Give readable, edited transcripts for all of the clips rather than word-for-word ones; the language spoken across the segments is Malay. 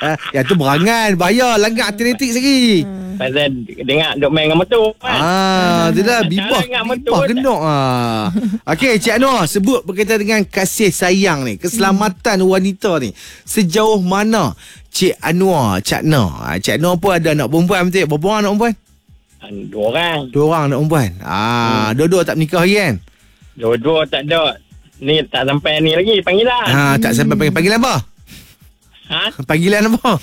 Yang tu berangan. Bahaya. Langgar alternatif lagi. Pasal dengar duk main dengan motor kan. Itulah Bibah genok. Okey, Cik Anwar, sebut berkaitan dengan kasih sayang ni, keselamatan wanita ni. Sejauh mana Cik Anwar cakna? Cik Anwar pun ada anak perempuan betul? Berapa orang anak perempuan? 2 orang. 2 orang anak perempuan. Dua-dua tak menikah lagi kan? Dua-dua tak ada. Ni tak sampai ni lagi panggilan. Tak sampai panggilan apa? Panggilan apa?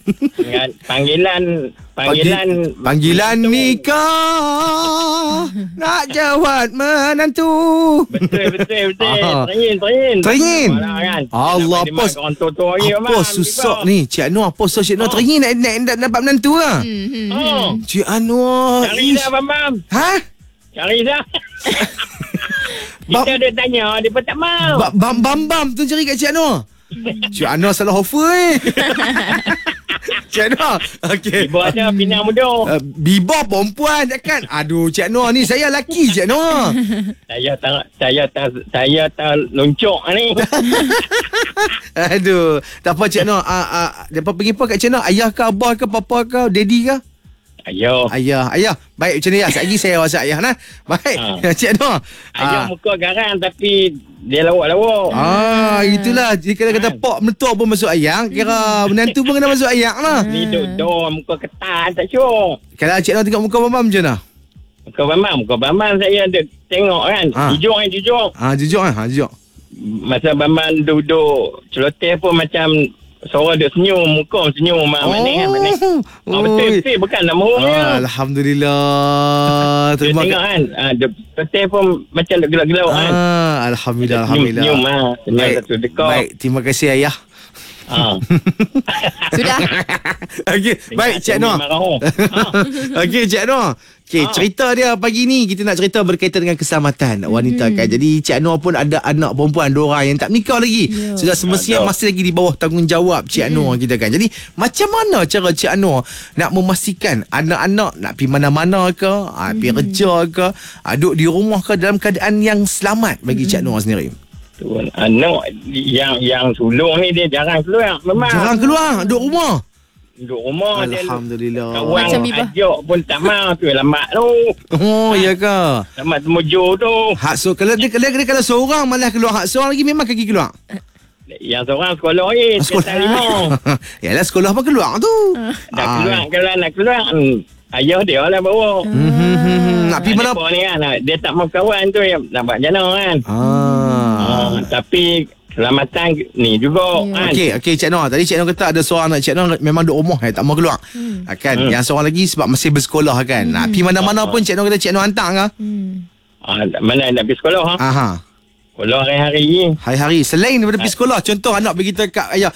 Panggilan nikah. Nak jawab menantu. Betul. Teringin. Kan? Allah, apa susah ni Cik Anwar. Apa susah Cik Anwar teringin nak dapat menantu lah. Cik Anwar. Cari dah Bam. Cari dah. Kita ada tanya, dia pun tak mau. Bam tu cari kat Cik Anwar. Cik Anwar salah offer Cik Anwar. Okey. Ibu ada pinang muda. Bibah perempuan takkan. Aduh Cik Anwar ni, saya lelaki Cik Anwar. Saya tak loncok ni. Aduh. Tak apa Cik Anwar. Depa pergi apa kat Cik Anwar? Ayah ke, abah ke, papa ke, daddy ke? Ayah. Baik macam ni lah. Sekejap lagi saya WhatsApp ayah nah. Baik. Cik Anwar. Ayah muka garang tapi dia lawak-lawak. Itulah. Jika kata pok mentua pun masuk ayah, kira menantu pun kena masuk ayah lah. Ni duduk muka ketan tak syok. Kalau Cik Anwar tengok muka Bambam macam mana? Muka Bambam saya ada tengok kan. Jujur. Jujur kan? Jujur. Masa Bambam duduk celoteh pun macam seorang dia senyum, muka senyum maknanya kan. Betul bukan nak bohongnya. Alhamdulillah. Dia tengok kan. Betul pun macam nak gelak-gelak kan. Alhamdulillah. Senyum Baik, terima kasih ayah. Sudah. Okey, baik Cik Anwar. Okey Cik Anwar. Okey, cerita dia pagi ni kita nak cerita berkaitan dengan keselamatan wanita kan. Jadi Cik Anwar pun ada anak perempuan 2 orang yang tak menikah lagi. Sudah semestinya masih lagi di bawah tanggungjawab Cik Anwar kita kan. Jadi macam mana cara Cik Anwar nak memastikan anak-anak nak pergi mana-mana ke, pergi kerja ke, duduk di rumah ke dalam keadaan yang selamat bagi Cik Anwar sendiri? Anak yang sulung ni dia jarang keluar memang. Jarang keluar, duduk rumah. Dia Alhamdulillah. kawan ajak pun tak mau tu lambat tu. Ya ke? Lambat temujur tu. Kalau dia seorang malah keluar, hak seorang lagi memang kaki keluar. Yang seorang sekolah ni sekolah 5. Yalah sekolah pun keluar tu. Dah keluar. Kalau nak keluar ayah dia lah bawa. Nak pergi mana ni kan, dia tak mau kawan tu nak buat jana kan. Tapi keselamatan ni juga kan. Okey Cik Anwar. Tadi Cik Anwar kata ada seorang anak Cik Anwar memang duduk rumah tak mau keluar. Kan yang seorang lagi sebab masih bersekolah kan. Nak pergi mana-mana pun Cik Anwar kata Cik Anwar hantar ke? Mana nak pergi sekolah Sekolah hari-hari. Hari-hari. Selain daripada pergi sekolah, contoh anak beritahu kat ayah.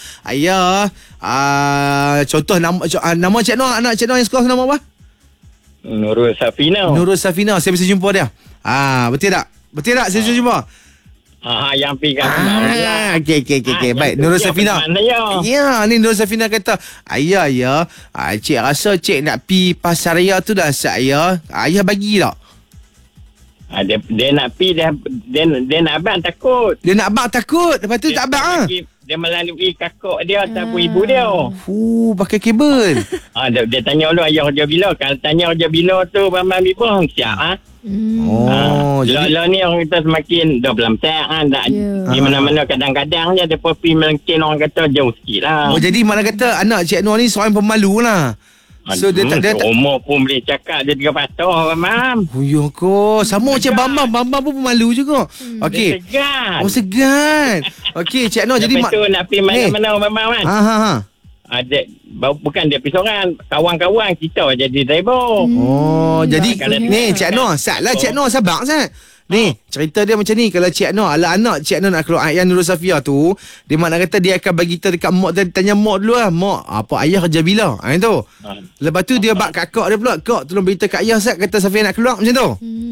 Contoh nama Cik Anwar, anak Cik Anwar yang sekolah nama apa? Nurul Safina. Saya bisa jumpa dia. Betul tak saya bisa jumpa? Yang pergi kat Okey. Baik, Nurul Safina. Ya, ni Nurul Safina kata, Ayah, cik rasa cik nak pergi pasar raya tu dah saya. Ayah bagi tak? Dia nak pergi, dia nak abang takut. Lepas tu tak abang Dia melalui kakak dia ataupun ibu dia. Pakai kabel. Dia tanya dulu ayah kerja bila. Kalau tanya kerja bila tu Bambang Bibang siap jadi ni orang kita semakin dah belum siap kan. Di mana-mana kadang-kadang je dia pergi melengkin, orang kata jauh sikit lah. Jadi mana kata anak Cik Anwar ni seorang pemalu lah. So dia umur pun boleh cakap dia 3 patah Bambang. Ya ke? Sama macam Bambang pun pemalu juga. Okey. Segan. Okey Cik Anwar jadi tu nak pergi mana-mana Bambang kan. Bukan dia pergi seorang, kawan-kawan kita jadi driver. Jadi ni Cik Anwar, salah Cik Anwar sabar sat. Ni cerita dia macam ni. Kalau Cik Anwar anak Cik Anwar nak keluar yang Nurul Safia tu, dia mak nak kata dia akan bagi kita dekat mak, tanya mak dulu lah, mak apa ayah kerja bila tu. Lepas tu dia bak kat kak dia pula, kak tolong beritahu kat ayah sat kata Safia nak keluar macam tu.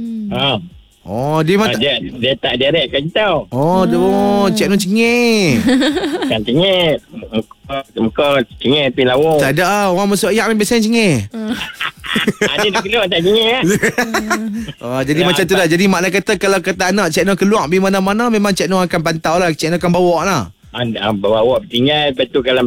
Dia tak direct kat kita. Cik Anwar cengeng. Kan cengeng. Muka cengeng pergi lawak. Tak ada orang masuk ayam ni biasanya cengeng. Dia nak keluar tak cengeng jadi macam tu lah. Jadi makna kata kalau kata anak Cik Anwar keluar pergi mana-mana, memang Cik Anwar akan pantau lah, Cik Anwar akan bawa lah. Bawa tinggal. Lepas tu kalau